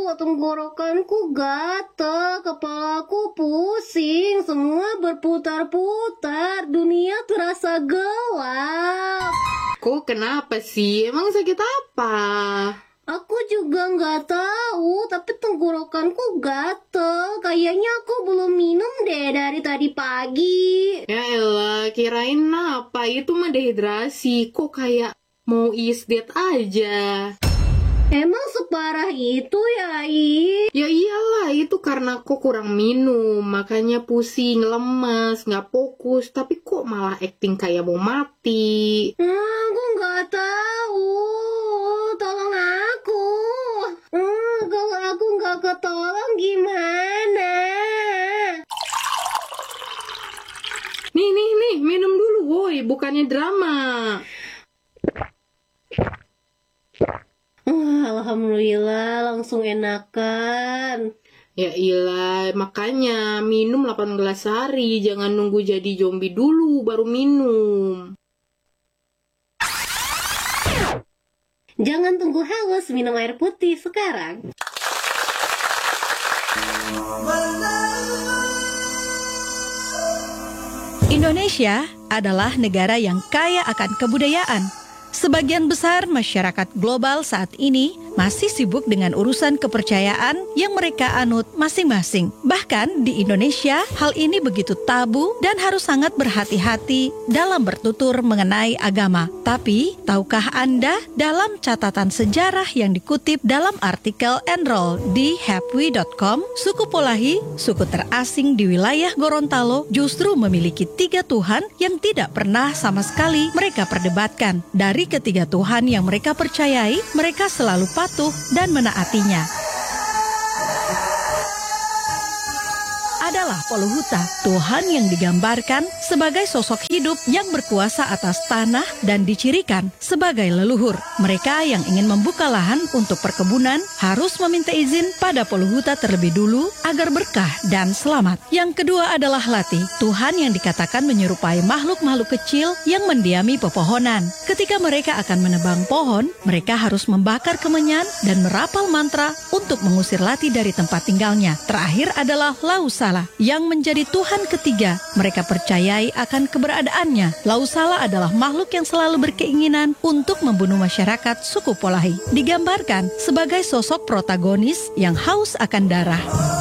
tenggorokanku gatal, kepalaku pusing, semua berputar-putar, dunia terasa gelap. Kok kenapa sih? Emang sakit apa? Aku juga nggak tahu, tapi tenggorokanku gatel. Kayaknya aku belum minum deh dari tadi pagi. Ya elah, kirain apa? Itu mah dehidrasi. Kok kayak mau isdet aja? Emang separah itu ya, I? Ya iyalah, itu karena kok kurang minum. Makanya pusing, lemas, nggak fokus. Tapi kok malah acting kayak mau mati? Aku nggak tahu. Tolong aku. Kalau aku nggak ketolong gimana? Nih, minum dulu, woi. Bukannya drama. Alhamdulillah, langsung enakan. Ya iyalah, makanya minum 8 gelas sehari. Jangan nunggu jadi zombie dulu, baru minum. Jangan tunggu haus, minum air putih sekarang. Indonesia adalah negara yang kaya akan kebudayaan. Sebagian besar masyarakat global saat ini masih sibuk dengan urusan kepercayaan yang mereka anut masing-masing. Bahkan di Indonesia, hal ini begitu tabu dan harus sangat berhati-hati dalam bertutur mengenai agama. Tapi, tahukah Anda dalam catatan sejarah yang dikutip dalam artikel Enroll di hapwi.com, suku Polahi, suku terasing di wilayah Gorontalo, justru memiliki 3 Tuhan yang tidak pernah sama sekali mereka perdebatkan. Dari ketiga Tuhan yang mereka percayai, mereka selalu patuh dan menaatinya. Adalah Polohuta, Tuhan yang digambarkan sebagai sosok hidup yang berkuasa atas tanah dan dicirikan sebagai leluhur. Mereka yang ingin membuka lahan untuk perkebunan harus meminta izin pada Polohuta terlebih dulu agar berkah dan selamat. Yang kedua adalah Lati, Tuhan yang dikatakan menyerupai makhluk-makhluk kecil yang mendiami pepohonan. Ketika mereka akan menebang pohon, mereka harus membakar kemenyan dan merapal mantra untuk mengusir Lati dari tempat tinggalnya. Terakhir adalah Lausala, yang menjadi Tuhan ketiga. Mereka percayai akan keberadaannya. Lausala adalah makhluk yang selalu berkeinginan untuk membunuh masyarakat suku Polahi. Digambarkan sebagai sosok protagonis yang haus akan darah.